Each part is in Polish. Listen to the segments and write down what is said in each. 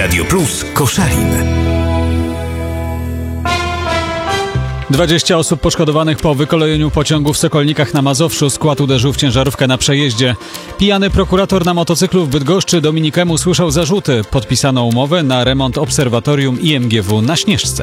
Radio Plus Koszalin. 20 osób poszkodowanych po wykolejeniu pociągu w Sokolnikach na Mazowszu. Skład uderzył w ciężarówkę na przejeździe. Pijany prokurator na motocyklu w Bydgoszczy Dominik M. usłyszał zarzuty. Podpisano umowę na remont obserwatorium IMGW na Śnieżce.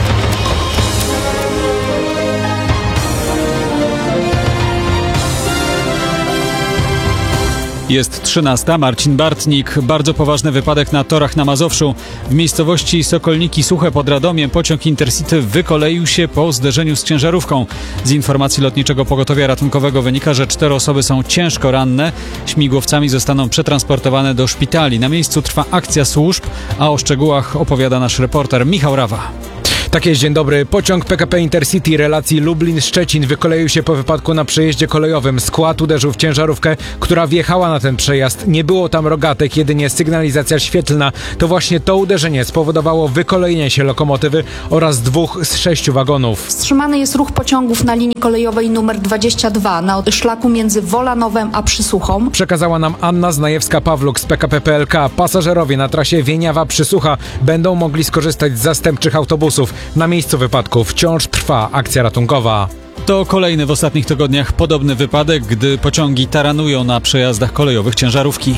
Jest 13. Marcin Bartnik. Bardzo poważny wypadek na torach na Mazowszu. W miejscowości Sokolniki Suche pod Radomiem pociąg Intercity wykoleił się po zderzeniu z ciężarówką. Z informacji Lotniczego Pogotowia Ratunkowego wynika, że 4 osoby są ciężko ranne. Śmigłowcami zostaną przetransportowane do szpitali. Na miejscu trwa akcja służb, a o szczegółach opowiada nasz reporter Michał Rawa. Tak jest, dzień dobry. Pociąg PKP Intercity relacji Lublin-Szczecin wykoleił się po wypadku na przejeździe kolejowym. Skład uderzył w ciężarówkę, która wjechała na ten przejazd. Nie było tam rogatek, jedynie sygnalizacja świetlna. To właśnie to uderzenie spowodowało wykolejenie się lokomotywy oraz 2 z 6 wagonów. Wstrzymany jest ruch pociągów na linii kolejowej nr 22 na szlaku między Wolanowem a Przysuchą. Przekazała nam Anna Znajewska-Pawluk z PKP PLK. Pasażerowie na trasie Wieniawa-Przysłucha będą mogli skorzystać z zastępczych autobusów. Na miejscu wypadku wciąż trwa akcja ratunkowa. To kolejny w ostatnich tygodniach podobny wypadek, gdy pociągi taranują na przejazdach kolejowych ciężarówki.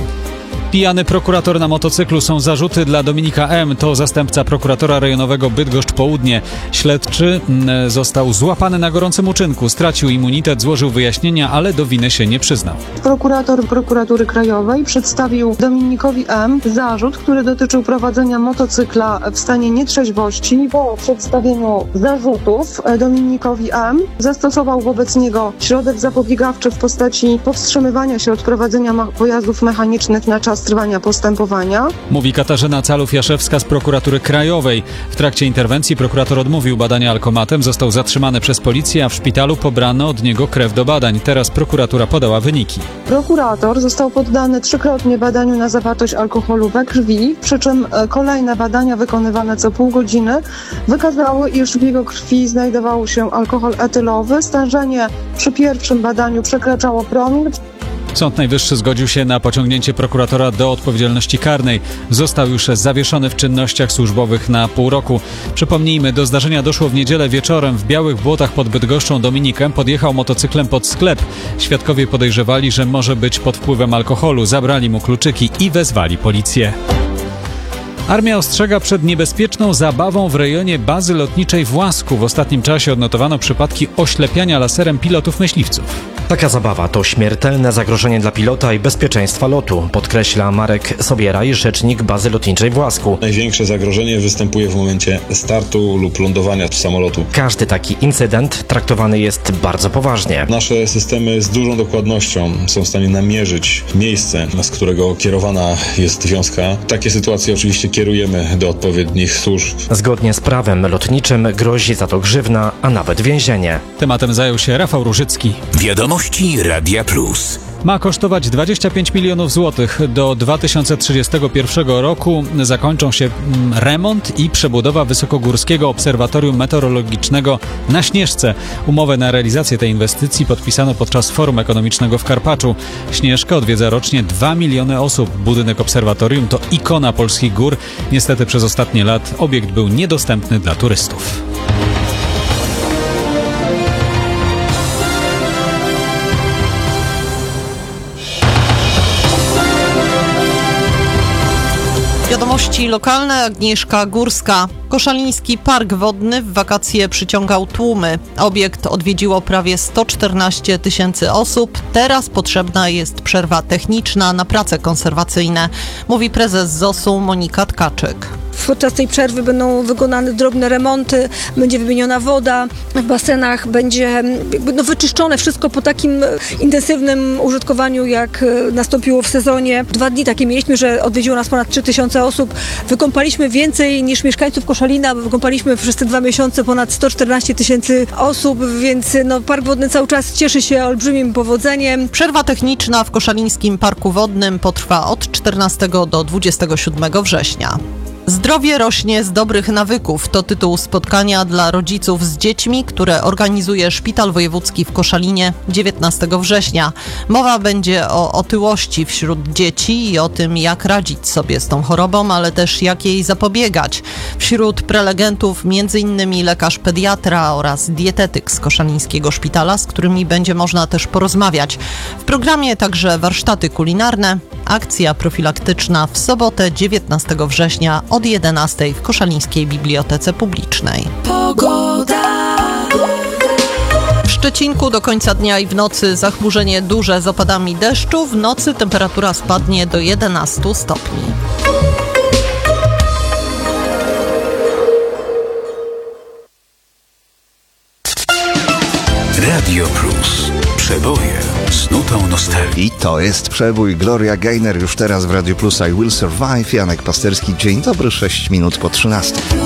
Pijany prokurator na motocyklu. Są zarzuty dla Dominika M. To zastępca prokuratora rejonowego Bydgoszcz Południe. Śledczy został złapany na gorącym uczynku. Stracił immunitet, złożył wyjaśnienia, ale do winy się nie przyznał. Prokurator Prokuratury Krajowej przedstawił Dominikowi M. zarzut, który dotyczył prowadzenia motocykla w stanie nietrzeźwości. Po przedstawieniu zarzutów Dominikowi M. zastosował wobec niego środek zapobiegawczy w postaci powstrzymywania się od prowadzenia pojazdów mechanicznych na czas trwania postępowania. Mówi Katarzyna Calów-Jaszewska z Prokuratury Krajowej. W trakcie interwencji prokurator odmówił badania alkomatem, został zatrzymany przez policję, a w szpitalu pobrano od niego krew do badań. Teraz prokuratura podała wyniki. Prokurator został poddany 3-krotnie badaniu na zawartość alkoholu we krwi, przy czym kolejne badania wykonywane co pół godziny wykazały, iż w jego krwi znajdował się alkohol etylowy. Stężenie przy pierwszym badaniu przekraczało promil. Sąd Najwyższy zgodził się na pociągnięcie prokuratora do odpowiedzialności karnej. Został już zawieszony w czynnościach służbowych na pół roku. Przypomnijmy, do zdarzenia doszło w niedzielę wieczorem. W Białych Błotach pod Bydgoszczą Dominikiem podjechał motocyklem pod sklep. Świadkowie podejrzewali, że może być pod wpływem alkoholu. Zabrali mu kluczyki i wezwali policję. Armia ostrzega przed niebezpieczną zabawą w rejonie bazy lotniczej w Łasku. W ostatnim czasie odnotowano przypadki oślepiania laserem pilotów myśliwców. Taka zabawa to śmiertelne zagrożenie dla pilota i bezpieczeństwa lotu, podkreśla Marek Sobieraj, rzecznik bazy lotniczej w Łasku. Największe zagrożenie występuje w momencie startu lub lądowania samolotu. Każdy taki incydent traktowany jest bardzo poważnie. Nasze systemy z dużą dokładnością są w stanie namierzyć miejsce, z którego kierowana jest wiązka. Takie sytuacje oczywiście kierujemy do odpowiednich służb. Zgodnie z prawem lotniczym grozi za to grzywna, a nawet więzienie. Tematem zajął się Rafał Różycki. Wiadomości Radia Plus. Ma kosztować 25 milionów złotych. Do 2031 roku zakończą się remont i przebudowa Wysokogórskiego Obserwatorium Meteorologicznego na Śnieżce. Umowę na realizację tej inwestycji podpisano podczas Forum Ekonomicznego w Karpaczu. Śnieżkę odwiedza rocznie 2 miliony osób. Budynek obserwatorium to ikona polskich gór. Niestety przez ostatnie lat obiekt był niedostępny dla turystów. Wiadomości lokalne. Agnieszka Górska. Koszaliński Park Wodny w wakacje przyciągał tłumy. Obiekt odwiedziło prawie 114 000 osób. Teraz potrzebna jest przerwa techniczna na prace konserwacyjne, mówi prezes ZOS-u Monika Tkaczyk. Podczas tej przerwy będą wykonane drobne remonty, będzie wymieniona woda, w basenach będzie wyczyszczone wszystko po takim intensywnym użytkowaniu, jak nastąpiło w sezonie. 2 dni takie mieliśmy, że odwiedziło nas ponad 3000 osób. Wykąpaliśmy więcej niż mieszkańców Koszalina, wykąpaliśmy przez te 2 miesiące ponad 114 000 osób, więc Park Wodny cały czas cieszy się olbrzymim powodzeniem. Przerwa techniczna w Koszalińskim Parku Wodnym potrwa od 14 do 27 września. Zdrowie rośnie z dobrych nawyków. To tytuł spotkania dla rodziców z dziećmi, które organizuje Szpital Wojewódzki w Koszalinie 19 września. Mowa będzie o otyłości wśród dzieci i o tym, jak radzić sobie z tą chorobą, ale też jak jej zapobiegać. Wśród prelegentów m.in. lekarz pediatra oraz dietetyk z koszalińskiego szpitala, z którymi będzie można też porozmawiać. W programie także warsztaty kulinarne, akcja profilaktyczna w sobotę 19 września od 11 w Koszalińskiej Bibliotece Publicznej. Pogoda. W Szczecinku do końca dnia i w nocy zachmurzenie duże z opadami deszczu. W nocy temperatura spadnie do 11 stopni. Radio Plus. Przeboje z nutą nostalgii. I to jest przebój. Gloria Gaynor już teraz w Radio Plus. I Will Survive. Janek Pasterski. Dzień dobry, 6 minut po 13.